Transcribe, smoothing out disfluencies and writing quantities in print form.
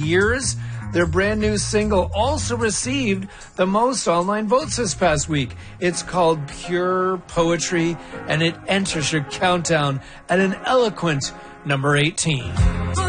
years. Their brand new single also received the most online votes this past week. It's called Pure Poetry, and it enters your countdown at an eloquent number 18.